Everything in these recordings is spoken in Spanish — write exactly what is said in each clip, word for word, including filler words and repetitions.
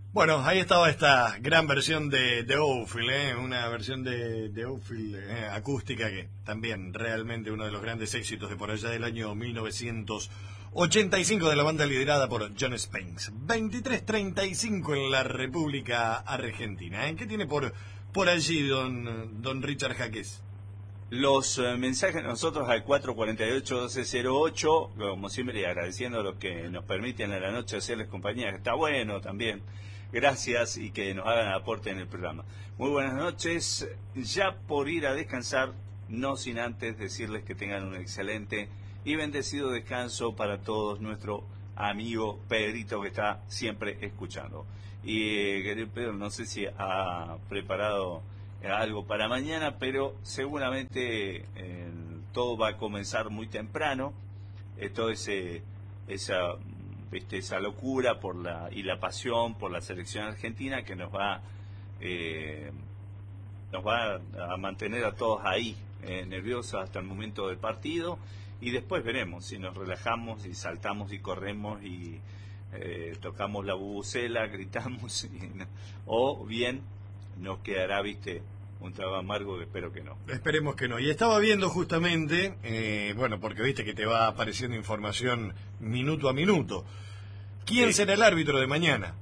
Bueno, ahí estaba esta gran versión de, de Oldfield, ¿eh? Una versión de, de Oldfield eh, acústica que también realmente uno de los grandes éxitos de por allá del año mil novecientos ochenta y cinco de la banda liderada por John Spence. veintitrés treinta y cinco en la República Argentina. ¿eh? ¿Qué tiene por, por allí don, don Richard Jaques? Los eh, mensajes nosotros al cuatro cuatro ocho, doce cero ocho, como siempre agradeciendo a los que nos permiten a la noche hacerles compañía, que está bueno también, gracias y que nos hagan aporte en el programa. Muy buenas noches, ya por ir a descansar, no sin antes decirles que tengan un excelente y bendecido descanso para todos, nuestro amigo Pedrito que está siempre escuchando. Y eh, querido Pedro, no sé si ha preparado algo para mañana, pero seguramente eh, todo va a comenzar muy temprano, eh, todo ese esa ¿viste? esa locura por la y la pasión por la selección argentina que nos va eh, nos va a mantener a todos ahí eh, nerviosos hasta el momento del partido, y después veremos si nos relajamos y saltamos y corremos y eh, tocamos la bubucela, gritamos y, o bien nos quedará, viste, un trago amargo, que espero que no. Esperemos que no. Y estaba viendo justamente, eh, bueno, porque viste que te va apareciendo información minuto a minuto. ¿Quién sí. será el árbitro de mañana?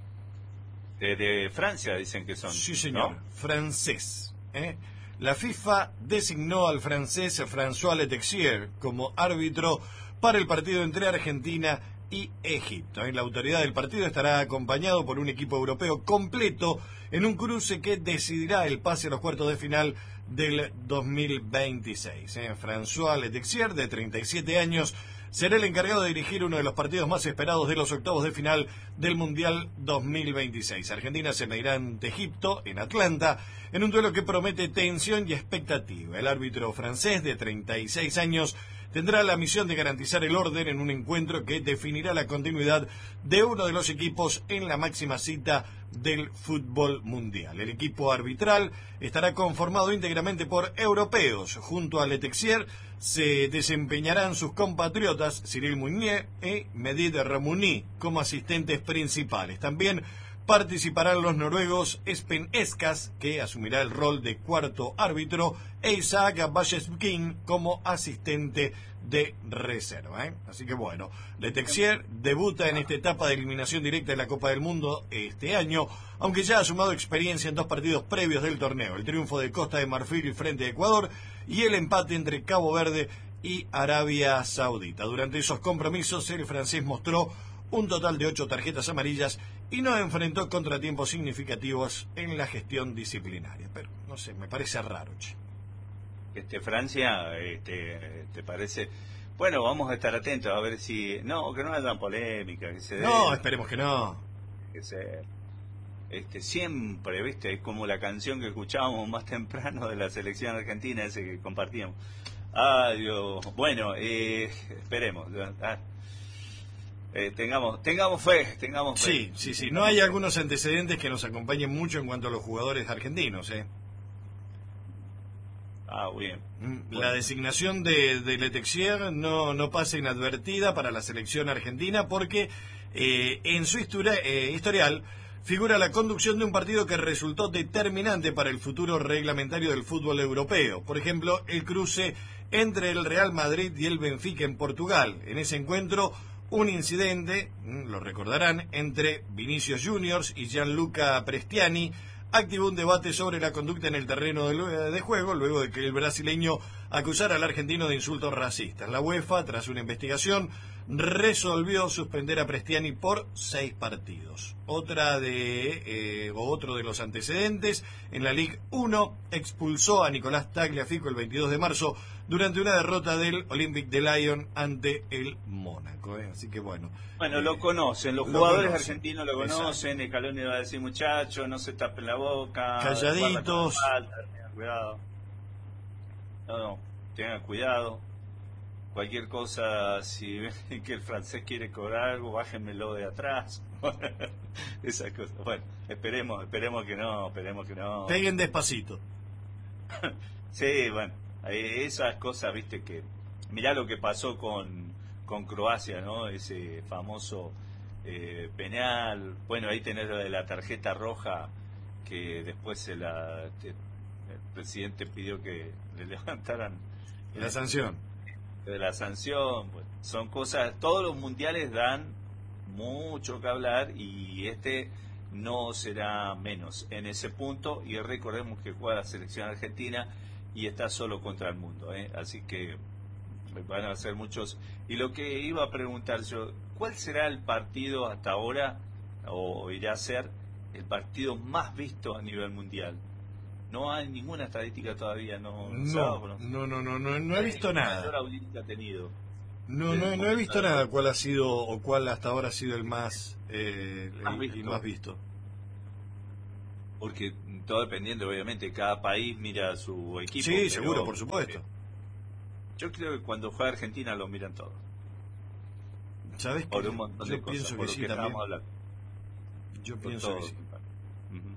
De, de Francia dicen que son. Sí, señor. ¿No? Francés. ¿eh? La FIFA designó al francés François Letexier como árbitro para el partido entre Argentina y Egipto. La autoridad del partido estará acompañado por un equipo europeo completo en un cruce que decidirá el pase a los cuartos de final del dos mil veintiséis. ¿eh? François Letexier, de treinta y siete años, será el encargado de dirigir uno de los partidos más esperados de los octavos de final del Mundial dos mil veintiséis. Argentina se medirá ante Egipto en Atlanta en un duelo que promete tensión y expectativa. El árbitro francés, de treinta y seis años, tendrá la misión de garantizar el orden en un encuentro que definirá la continuidad de uno de los equipos en la máxima cita del fútbol mundial. El equipo arbitral estará conformado íntegramente por europeos. Junto a Letexier se desempeñarán sus compatriotas Cyril Mounier y Medid Ramouni como asistentes principales. También participarán los noruegos Espen Eskas, que asumirá el rol de cuarto árbitro, e Isaac Balleskin como asistente de reserva. ¿eh? Así que bueno, Letexier debuta en esta etapa de eliminación directa de la Copa del Mundo este año, aunque ya ha sumado experiencia en dos partidos previos del torneo: el triunfo de Costa de Marfil frente a Ecuador y el empate entre Cabo Verde y Arabia Saudita. Durante esos compromisos, el francés mostró un total de ocho tarjetas amarillas y no enfrentó contratiempos significativos en la gestión disciplinaria. Pero, no sé, me parece raro, che. Este, Francia, este, ¿te parece? Bueno, vamos a estar atentos a ver si... No, que no haya polémica, que se dé... No, esperemos que no. Que se... Este, siempre, ¿viste? Es como la canción que escuchábamos más temprano de la selección argentina, ese que compartíamos. Ay, Dios. Bueno, eh, esperemos. Ah. Eh, tengamos tengamos fe, tengamos fe. Sí, sí, sí. No hay algunos antecedentes que nos acompañen mucho en cuanto a los jugadores argentinos, ¿eh? Ah, bien. La Bueno. designación de, de Letexier no, no pasa inadvertida para la selección argentina porque eh, en su historia, eh, historial figura la conducción de un partido que resultó determinante para el futuro reglamentario del fútbol europeo. Por ejemplo, el cruce entre el Real Madrid y el Benfica en Portugal. En ese encuentro, un incidente, lo recordarán, entre Vinicius Juniors y Gianluca Prestiani activó un debate sobre la conducta en el terreno de juego, luego de que el brasileño acusara al argentino de insultos racistas. La UEFA, tras una investigación, resolvió suspender a Prestiani por seis partidos. Otra de, eh, o otro de los antecedentes, en la Ligue uno, expulsó a Nicolás Tagliafico el veintidós de marzo durante una derrota del Olympique de Lyon ante el Mónaco. ¿eh? Así que bueno. Bueno, eh, lo conocen, los lo jugadores conocen. argentinos lo conocen, Scaloni va a decir, muchachos, no se tapen la boca. Calladitos. Falta, tengan cuidado. No, no, tengan cuidado. Cualquier cosa, si ven que el francés quiere cobrar algo, bájenmelo de atrás. Esas cosas. Bueno, esperemos, esperemos que no, esperemos que no. Peguen despacito. Sí, bueno, esas cosas, viste que... Mirá lo que pasó con, con Croacia, ¿no? Ese famoso eh, penal. Bueno, ahí tenés lo de la tarjeta roja, que después se la, te, el presidente pidió que le levantaran La sanción. de la sanción. Pues, son cosas, todos los mundiales dan mucho que hablar y este no será menos en ese punto. Y recordemos que juega la selección argentina y está solo contra el mundo, ¿eh? Así que van a ser muchos. Y lo que iba a preguntar yo, ¿cuál será el partido hasta ahora, o irá a ser el partido más visto a nivel mundial? No hay ninguna estadística todavía, no No, no, no, no, no, no, no he visto nada. mayor audiencia ha tenido. No, no, no he visto nada cuál ha sido o cuál hasta ahora ha sido el más, eh, Más el, visto. el más visto. Porque todo dependiendo, obviamente, cada país mira a su equipo. Sí, pero, seguro, por supuesto. eh, yo creo que cuando juega Argentina lo miran todos. ¿Sabes qué? Por un montón de Yo cosas, pienso por que lo sí que también. estábamos hablando. Yo Por pienso todo. que sí. Ujú.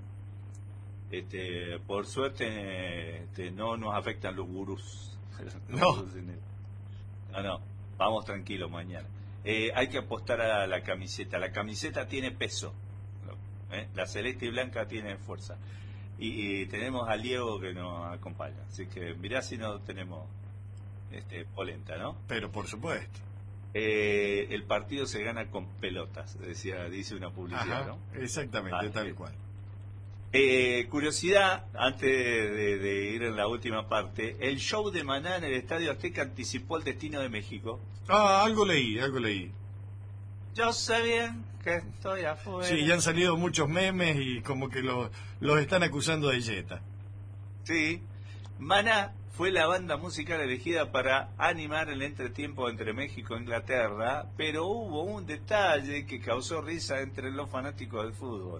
Este, por suerte este, no nos afectan los gurús. Los No. gurús en el- no, no, vamos tranquilos mañana. Eh, hay que apostar a la camiseta. La camiseta tiene peso. ¿eh? La celeste y blanca tiene fuerza. Y, y tenemos a Diego que nos acompaña. Así que mirá si no tenemos este, polenta, ¿no? Pero por supuesto. Eh, el partido se gana con pelotas, decía, dice una publicidad, Ajá, ¿no? exactamente, Ah, tal eh. cual. Eh, curiosidad, antes de, de ir en la última parte, el show de Maná en el Estadio Azteca anticipó el destino de México. Ah, algo leí, algo leí. Yo sé bien que estoy afuera. Sí, ya han salido muchos memes y como que los los están acusando de yeta. Sí, Maná fue la banda musical elegida para animar el entretiempo entre México e Inglaterra, pero hubo un detalle que causó risa entre los fanáticos del fútbol.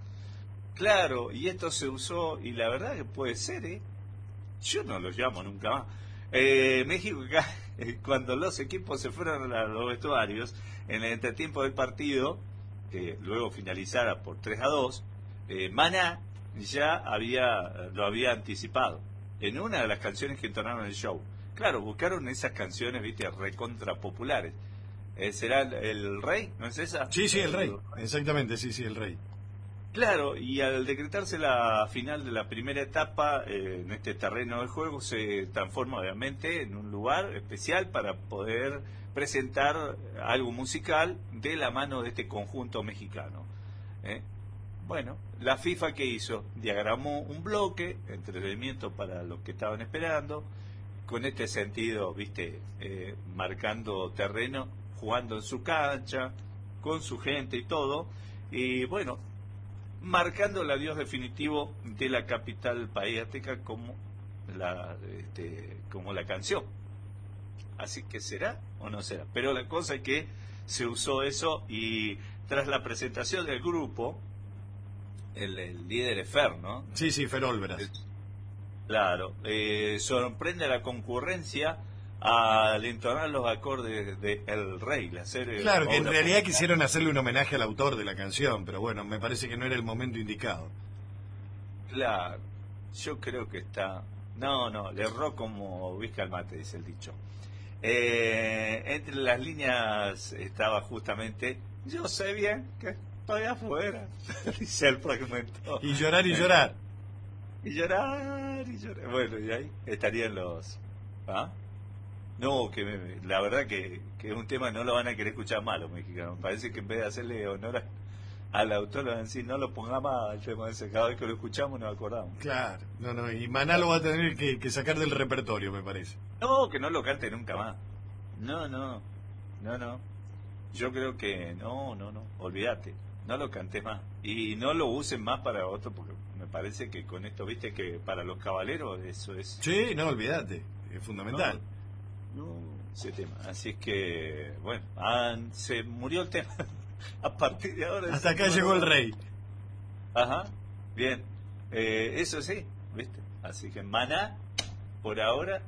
Claro, y esto se usó, y la verdad que puede ser, ¿eh? Yo no lo llamo nunca más. Eh, México, cuando los equipos se fueron a los vestuarios, en el entretiempo del partido, que luego finalizara por tres a dos, eh, Maná ya había lo había anticipado en una de las canciones que entonaron en el show. Claro, buscaron esas canciones, viste, recontra populares. Eh, ¿Será el, el Rey? ¿No es esa? Sí, sí, el rey. Exactamente, sí, sí, el rey. Claro, y al decretarse la final de la primera etapa eh, en este terreno de juego, se transforma obviamente en un lugar especial para poder presentar algo musical de la mano de este conjunto mexicano. ¿eh? Bueno, la FIFA, ¿qué hizo? Diagramó un bloque, entretenimiento para los que estaban esperando, con este sentido, viste, eh, marcando terreno, jugando en su cancha, con su gente y todo, y bueno, marcando el adiós definitivo de la capital país azteca como la este, como la canción. Así que será o no será. Pero la cosa es que se usó eso y tras la presentación del grupo, el, el líder es Fer, ¿no? Sí, sí, Fer Olveras. Claro, eh, sorprende a la concurrencia al entonar los acordes de El Rey, la serie. Claro, que en obra realidad popular. quisieron hacerle un homenaje al autor de la canción, pero bueno, me parece que no era el momento indicado. Claro, yo creo que está... No, no, le erró como whisky al mate, dice el dicho. Eh, entre las líneas estaba justamente, yo sé bien que estoy afuera, dice el fragmento. Y llorar y llorar. Y llorar, y llorar. Bueno, y ahí estarían los... ¿Ah? No, que me- la verdad que, que es un tema, no lo van a querer escuchar más los mexicanos. Parece que en vez de hacerle honor a- al autor, le van a decir, no lo ponga más el tema ese. Cada vez que lo escuchamos nos acordamos. Claro, no, no, y Maná lo va a tener que, que sacar del repertorio, me parece. No, que no lo cante nunca más. No, no, no, no. Yo creo que no, no, no, olvídate. No lo cantes más. Y no lo usen más para otro, porque me parece que con esto, viste, que para los caballeros eso es... Sí, no, olvídate, es fundamental. No, ese tema. Así es que, bueno, han- se murió el tema. A partir de ahora... Hasta acá llegó el rey. Ajá, bien. Eh, eso sí, viste. Así que Maná, por ahora,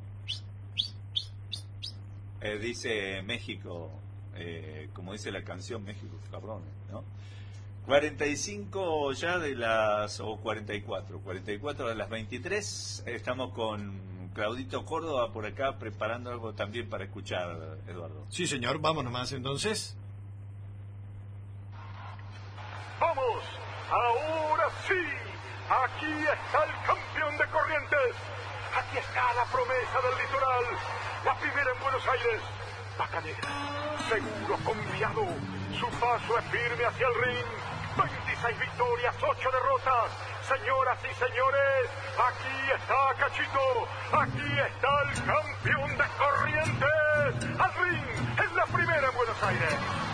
eh, dice México, eh, como dice la canción, México cabrones, ¿no? cuarenta y cinco ya de las, o cuarenta y cuatro, cuarenta y cuatro de las veintitrés, estamos con Claudito Córdoba por acá preparando algo también para escuchar, Eduardo. Sí, señor, vamos nomás entonces. Vamos, ahora sí, aquí está el campeón de Corrientes. Aquí está la promesa del litoral, la primera en Buenos Aires. Bacanera, seguro, confiado, su paso es firme hacia el ring. veintiséis victorias, ocho derrotas. Señoras y señores, aquí está Cachito, aquí está el campeón de Corrientes. Al ring, es la primera en Buenos Aires.